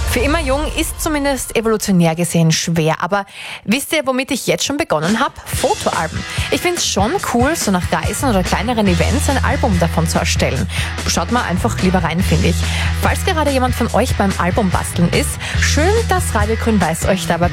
Für immer jung ist zumindest evolutionär gesehen schwer. Aber wisst ihr, womit ich jetzt schon begonnen habe? Fotoalben. Ich finde es schon cool, so nach Reisen oder kleineren Events ein Album davon zu erstellen. Schaut mal einfach lieber rein, finde ich. Falls gerade jemand von euch beim Albumbasteln ist, schön, dass Radio Grün-Weiß euch dabei